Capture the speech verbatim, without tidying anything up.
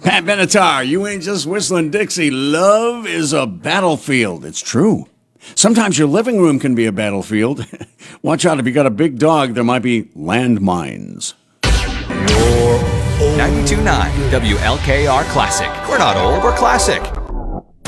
Pat Benatar, you ain't just whistling Dixie. Love is a battlefield. It's true. Sometimes your living room can be a battlefield. Watch out, if you got a big dog, there might be landmines. ninety-two point nine W L K R Classic. We're not old, we're classic.